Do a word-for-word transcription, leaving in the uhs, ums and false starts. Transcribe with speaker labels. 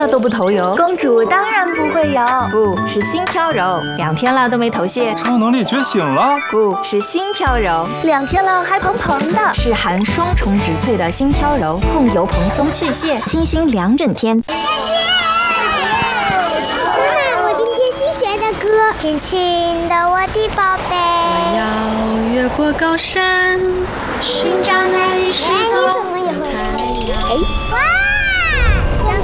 Speaker 1: 都不头油，
Speaker 2: 公主当然不会有，
Speaker 1: 不是心飘柔，两天了都没头屑，
Speaker 3: 超能力觉醒了，
Speaker 1: 不是心飘柔，
Speaker 2: 两天了还蓬蓬的，
Speaker 1: 是含双重植萃的心飘柔，控油蓬松去屑，清新两整天。
Speaker 4: 妈妈，我今天新学的歌，轻轻的我的宝贝，
Speaker 5: 我要越过高山，寻找那一失踪的太阳。
Speaker 4: 哇！